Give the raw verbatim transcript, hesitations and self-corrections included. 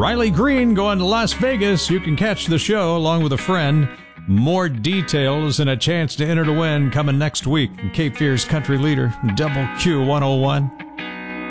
Riley Green going to Las Vegas. You can catch the show along with a friend. More details and a chance to enter to win coming next week. Cape Fear's country leader, Double Q one oh one.